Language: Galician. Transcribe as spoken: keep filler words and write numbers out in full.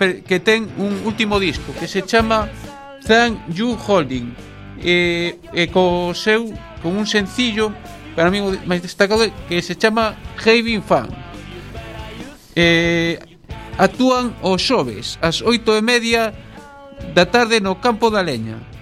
que ten un último disco que se chama Thank You Holding, e, e co seu con un sencillo para mí o máis destacado que se chama Having Fun. E actúan os xoves ás oito e media da tarde no Campo da Leña.